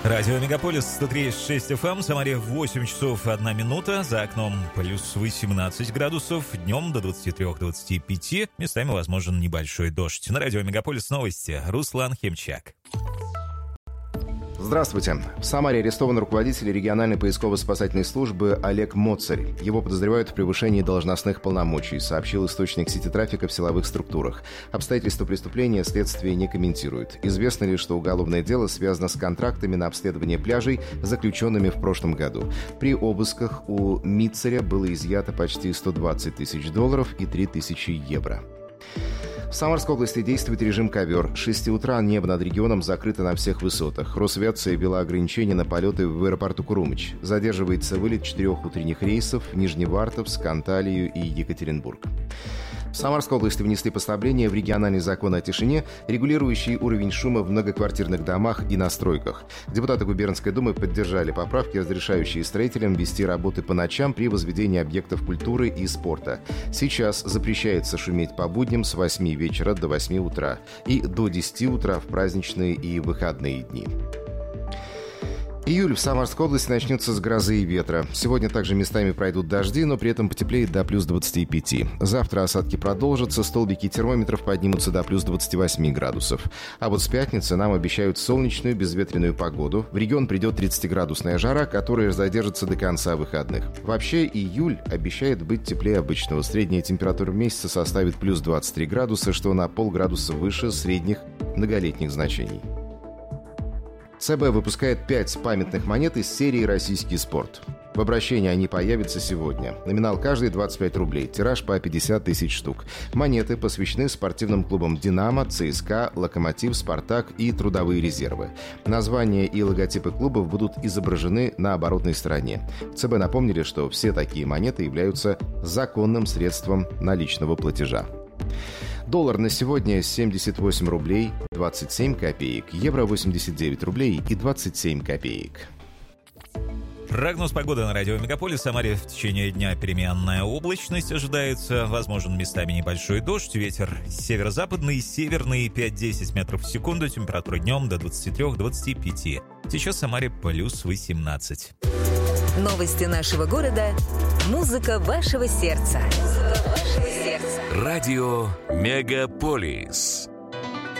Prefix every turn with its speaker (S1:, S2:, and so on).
S1: Радио Мегаполис 103,6 FM, Самаре 8 часов 1 минута, за окном плюс 18 градусов, днем до 23-25, местами возможен небольшой дождь. На радио Мегаполис новости, Руслан Хемчак.
S2: Здравствуйте. В Самаре арестован руководитель региональной поисково-спасательной службы Олег Моцарь. Его подозревают в превышении должностных полномочий, сообщил источник сети трафика в силовых структурах. Обстоятельства преступления следствие не комментирует. Известно лишь, что уголовное дело связано с контрактами на обследование пляжей, заключенными в прошлом году. При обысках у Мицаря было изъято почти $120 тысяч и 3000 евро. В Самарской области действует режим ковер. С 6 утра небо над регионом закрыто на всех высотах. Росавиация ввела ограничения на полеты в аэропорту Курумыч. Задерживается вылет 4 утренних рейсов в Нижневартовск, Анталию и Екатеринбург. В Самарской области внесли послабление в региональный закон о тишине, регулирующий уровень шума в многоквартирных домах и на стройках. Депутаты Губернской думы поддержали поправки, разрешающие строителям вести работы по ночам при возведении объектов культуры и спорта. Сейчас запрещается шуметь по будням с 8 вечера до 8 утра и до 10 утра в праздничные и выходные дни. Июль в Самарской области начнется с грозы и ветра. Сегодня также местами пройдут дожди, но при этом потеплеет до плюс 25. Завтра осадки продолжатся, столбики термометров поднимутся до плюс 28 градусов. А вот с пятницы нам обещают солнечную безветренную погоду. В регион придет 30-градусная жара, которая задержится до конца выходных. Вообще июль обещает быть теплее обычного. Средняя температура месяца составит плюс 23 градуса, что на полградуса выше средних многолетних значений. ЦБ выпускает 5 памятных монет из серии «Российский спорт». В обращении они появятся сегодня. Номинал каждой 25 рублей, тираж по 50 тысяч штук. Монеты посвящены спортивным клубам «Динамо», «ЦСКА», «Локомотив», «Спартак» и «Трудовые резервы». Названия и логотипы клубов будут изображены на оборотной стороне. В ЦБ напомнили, что все такие монеты являются законным средством наличного платежа. Доллар на сегодня 78 рублей 27 копеек, евро 89 рублей и 27 копеек.
S1: Прогноз погоды на радио Мегаполис. В Самаре в течение дня переменная облачность ожидается. Возможен местами небольшой дождь. Ветер северо-западный, северный 5-10 метров в секунду. Температура днем до 23-25. Сейчас в Самаре плюс 18.
S3: Новости нашего города. Музыка вашего сердца.
S4: Радио Мегаполис.